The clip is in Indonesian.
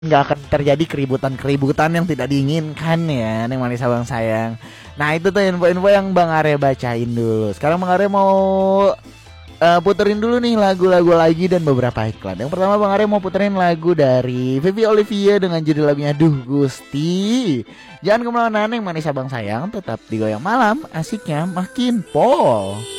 nggak akan terjadi keributan-keributan yang tidak diinginkan ya, Neng Manis Abang sayang. Nah itu tuh info-info yang Bang Arya bacain dulu. Sekarang Bang Arya mau puterin dulu nih lagu-lagu lagi dan beberapa iklan. Yang pertama Bang Arya mau puterin lagu dari Vivi Olivia dengan judul lagunya Duh Gusti. Jangan kemana-mana Neng Manis Abang sayang, tetap di Goyang Malam, asiknya makin pol.